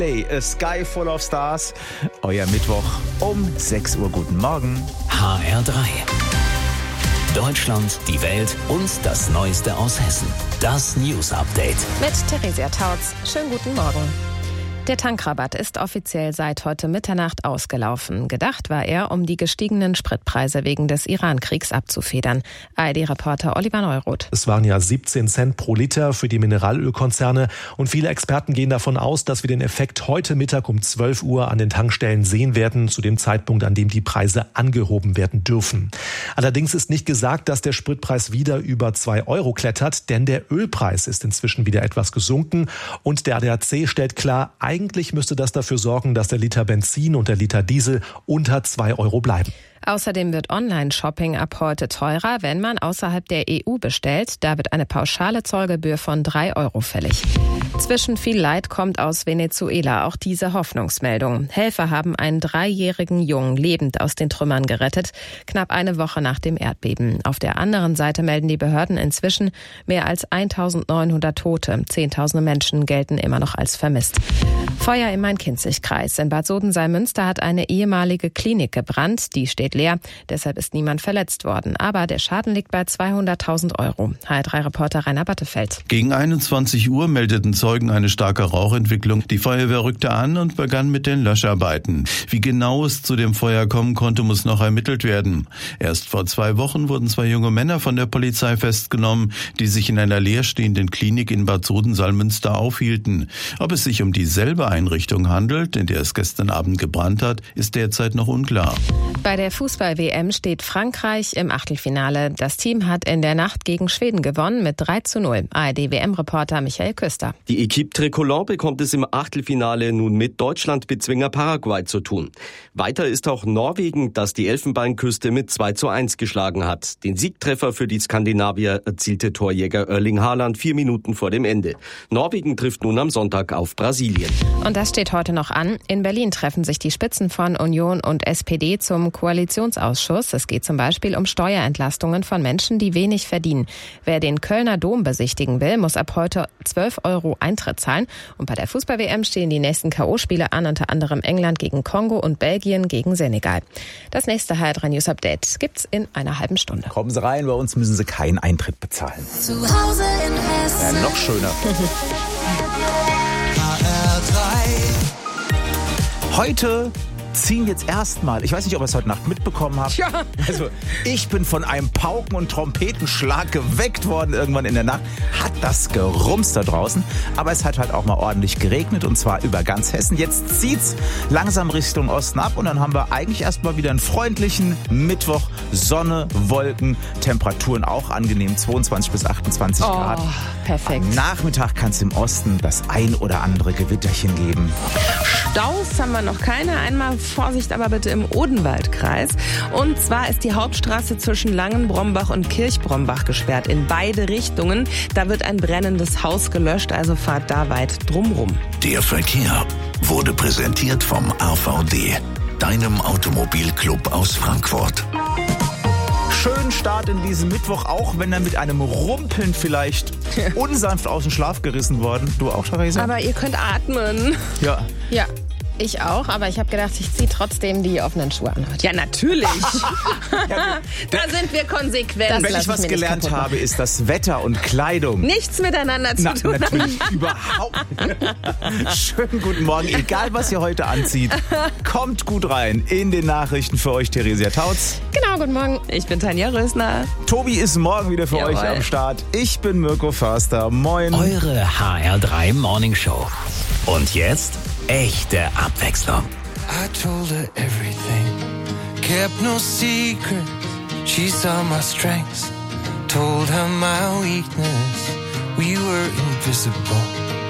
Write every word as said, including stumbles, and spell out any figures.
Day, A Sky Full of Stars. Euer Mittwoch um sechs Uhr. Guten Morgen. H R drei. Deutschland, die Welt und das Neueste aus Hessen. Das News Update. Mit Theresia Tautz. Schönen guten Morgen. Der Tankrabatt ist offiziell seit heute Mitternacht ausgelaufen. Gedacht war er, um die gestiegenen Spritpreise wegen des Iran-Kriegs abzufedern. A R D-Reporter Oliver Neuroth. Es waren ja siebzehn Cent pro Liter für die Mineralölkonzerne und viele Experten gehen davon aus, dass wir den Effekt heute Mittag um zwölf Uhr an den Tankstellen sehen werden, zu dem Zeitpunkt, an dem die Preise angehoben werden dürfen. Allerdings ist nicht gesagt, dass der Spritpreis wieder über zwei Euro klettert, denn der Ölpreis ist inzwischen wieder etwas gesunken und der A D A C stellt klar, eigentlich müsste das dafür sorgen, dass der Liter Benzin und der Liter Diesel unter zwei Euro bleiben. Außerdem wird Online-Shopping ab heute teurer, wenn man außerhalb der E U bestellt. Da wird eine pauschale Zollgebühr von drei Euro fällig. Zwischen viel Leid kommt aus Venezuela auch diese Hoffnungsmeldung. Helfer haben einen dreijährigen Jungen lebend aus den Trümmern gerettet, knapp eine Woche nach dem Erdbeben. Auf der anderen Seite melden die Behörden inzwischen mehr als eintausendneunhundert Tote. Zehntausende Menschen gelten immer noch als vermisst. Feuer im Main-Kinzig-Kreis. In Bad Soden-Salmünster hat eine ehemalige Klinik gebrannt. Die steht leer, deshalb ist niemand verletzt worden. Aber der Schaden liegt bei zweihunderttausend Euro. H R drei-Reporter Rainer Battefeld. Gegen einundzwanzig Uhr meldeten Zeugen eine starke Rauchentwicklung. Die Feuerwehr rückte an und begann mit den Löscharbeiten. Wie genau es zu dem Feuer kommen konnte, muss noch ermittelt werden. Erst vor zwei Wochen wurden zwei junge Männer von der Polizei festgenommen, die sich in einer leerstehenden Klinik in Bad Soden-Salmünster aufhielten. Ob es sich um dieselbe Einrichtung handelt, in der es gestern Abend gebrannt hat, ist derzeit noch unklar. Bei der Fußball-W M steht Frankreich im Achtelfinale. Das Team hat in der Nacht gegen Schweden gewonnen mit drei zu null. A R D-W M-Reporter Michael Küster. Die Equipe Tricolore bekommt es im Achtelfinale nun mit Deutschland-Bezwinger Paraguay zu tun. Weiter ist auch Norwegen, das die Elfenbeinküste mit zwei zu eins geschlagen hat. Den Siegtreffer für die Skandinavier erzielte Torjäger Erling Haaland vier Minuten vor dem Ende. Norwegen trifft nun am Sonntag auf Brasilien. Und das steht heute noch an. In Berlin treffen sich die Spitzen von Union und S P D zum Koalitionsausschuss. Es geht zum Beispiel um Steuerentlastungen von Menschen, die wenig verdienen. Wer den Kölner Dom besichtigen will, muss ab heute zwölf Euro Eintritt zahlen. Und bei der Fußball-W M stehen die nächsten K O-Spiele an, unter anderem England gegen Kongo und Belgien gegen Senegal. Das nächste H R drei News Update gibt's in einer halben Stunde. Kommen Sie rein, bei uns müssen Sie keinen Eintritt bezahlen. Zu Hause in Hessen. Ja, noch schöner. H R drei. Heute ziehen jetzt erstmal, ich weiß nicht, ob ihr es heute Nacht mitbekommen habt. Ja. Also ich bin von einem Pauken- und Trompetenschlag geweckt worden irgendwann in der Nacht. Hat das gerumst da draußen. Aber es hat halt auch mal ordentlich geregnet und zwar über ganz Hessen. Jetzt zieht's langsam Richtung Osten ab und dann haben wir eigentlich erstmal wieder einen freundlichen Mittwoch. Sonne, Wolken, Temperaturen auch angenehm, zweiundzwanzig bis achtundzwanzig Oh, Grad. perfekt. Am Nachmittag kann es im Osten das ein oder andere Gewitterchen geben. Staus haben wir noch keine. Einmal Vorsicht aber bitte im Odenwaldkreis. Und zwar ist die Hauptstraße zwischen Langenbrombach und Kirchbrombach gesperrt in beide Richtungen. Da wird ein brennendes Haus gelöscht, also fahrt da weit drumrum. Der Verkehr wurde präsentiert vom A V D, deinem Automobilclub aus Frankfurt. Schönen Start in diesem Mittwoch, auch wenn er mit einem Rumpeln vielleicht unsanft aus dem Schlaf gerissen worden. Du auch, Theresa? Aber ihr könnt atmen. Ja. Ja, ich auch, aber ich habe gedacht, ich ziehe trotzdem die offenen Schuhe an heute. Ja, natürlich. Da sind wir konsequent. Das Wenn lass ich was mir nicht gelernt kaputt machen. habe, ist das Wetter und Kleidung. Nichts miteinander zu Na, tun. natürlich überhaupt nicht. Schönen guten Morgen, egal was ihr heute anzieht. Kommt gut rein in den Nachrichten für euch, Theresia Tautz. Genau, guten Morgen. Ich bin Tanja Rösner. Tobi ist morgen wieder für Jawohl. euch am Start. Ich bin Mirko Förster. Moin. Eure H R drei Morning Show. Und jetzt echte Abwechslung. I told her everything, kept no secret. She saw my strengths, told her my weakness. We were invisible,